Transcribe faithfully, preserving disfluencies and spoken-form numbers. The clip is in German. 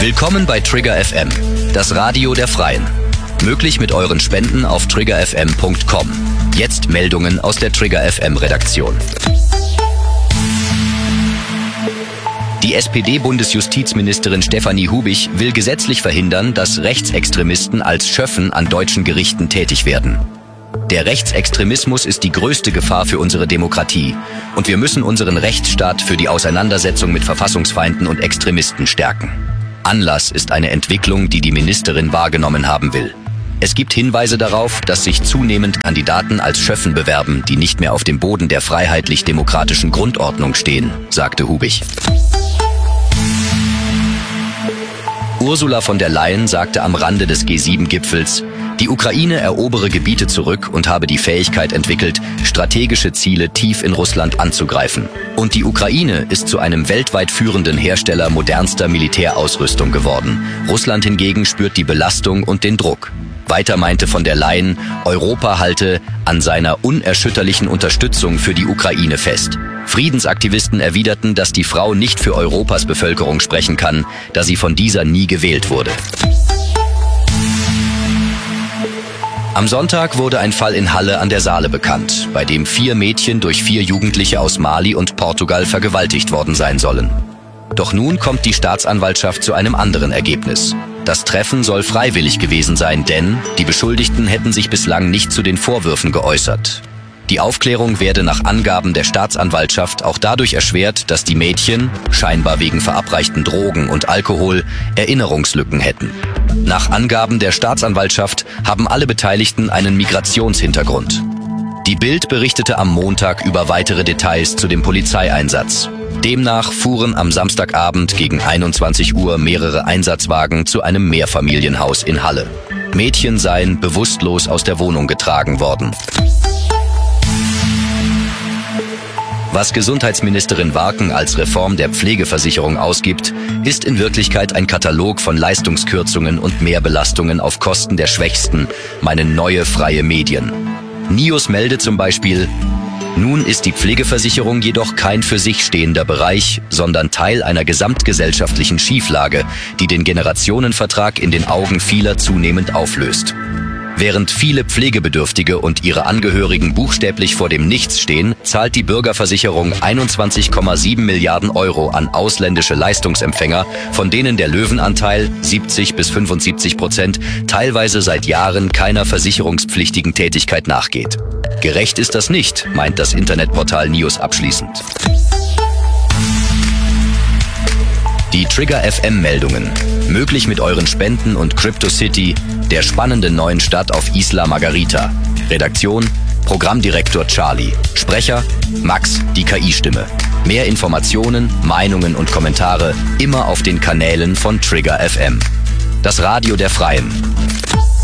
Willkommen bei Trigger F M, das Radio der Freien. Möglich mit euren Spenden auf trigger f m punkt com. Jetzt Meldungen aus der Trigger F M Redaktion. Die S P D-Bundesjustizministerin Stefanie Hubich will gesetzlich verhindern, dass Rechtsextremisten als Schöffen an deutschen Gerichten tätig werden. Der Rechtsextremismus ist die größte Gefahr für unsere Demokratie und wir müssen unseren Rechtsstaat für die Auseinandersetzung mit Verfassungsfeinden und Extremisten stärken. Anlass ist eine Entwicklung, die die Ministerin wahrgenommen haben will. Es gibt Hinweise darauf, dass sich zunehmend Kandidaten als Schöffen bewerben, die nicht mehr auf dem Boden der freiheitlich-demokratischen Grundordnung stehen, sagte Hubich. Ursula von der Leyen sagte am Rande des G sieben Gipfels, die Ukraine erobere Gebiete zurück und habe die Fähigkeit entwickelt, strategische Ziele tief in Russland anzugreifen. Und die Ukraine ist zu einem weltweit führenden Hersteller modernster Militärausrüstung geworden. Russland hingegen spürt die Belastung und den Druck. Weiter meinte von der Leyen, Europa halte an seiner unerschütterlichen Unterstützung für die Ukraine fest. Friedensaktivisten erwiderten, dass die Frau nicht für Europas Bevölkerung sprechen kann, da sie von dieser nie gewählt wurde. Am Sonntag wurde ein Fall in Halle an der Saale bekannt, bei dem vier Mädchen durch vier Jugendliche aus Mali und Portugal vergewaltigt worden sein sollen. Doch nun kommt die Staatsanwaltschaft zu einem anderen Ergebnis. Das Treffen soll freiwillig gewesen sein, denn die Beschuldigten hätten sich bislang nicht zu den Vorwürfen geäußert. Die Aufklärung werde nach Angaben der Staatsanwaltschaft auch dadurch erschwert, dass die Mädchen, scheinbar wegen verabreichten Drogen und Alkohol, Erinnerungslücken hätten. Nach Angaben der Staatsanwaltschaft haben alle Beteiligten einen Migrationshintergrund. Die Bild berichtete am Montag über weitere Details zu dem Polizeieinsatz. Demnach fuhren am Samstagabend gegen einundzwanzig Uhr mehrere Einsatzwagen zu einem Mehrfamilienhaus in Halle. Mädchen seien bewusstlos aus der Wohnung getragen worden. Was Gesundheitsministerin Warken als Reform der Pflegeversicherung ausgibt, ist in Wirklichkeit ein Katalog von Leistungskürzungen und Mehrbelastungen auf Kosten der Schwächsten, meinen neue freie Medien. Nios meldet zum Beispiel, nun ist die Pflegeversicherung jedoch kein für sich stehender Bereich, sondern Teil einer gesamtgesellschaftlichen Schieflage, die den Generationenvertrag in den Augen vieler zunehmend auflöst. Während viele Pflegebedürftige und ihre Angehörigen buchstäblich vor dem Nichts stehen, zahlt die Bürgerversicherung einundzwanzig Komma sieben Milliarden Euro an ausländische Leistungsempfänger, von denen der Löwenanteil, siebzig bis fünfundsiebzig Prozent, teilweise seit Jahren keiner versicherungspflichtigen Tätigkeit nachgeht. Gerecht ist das nicht, meint das Internetportal Nios abschließend. Die Trigger F M-Meldungen. Möglich mit euren Spenden und CryptoCity, der spannenden neuen Stadt auf Isla Margarita. Redaktion, Programmdirektor Charlie. Sprecher, Max, die K I-Stimme. Mehr Informationen, Meinungen und Kommentare immer auf den Kanälen von Trigger F M. Das Radio der Freien.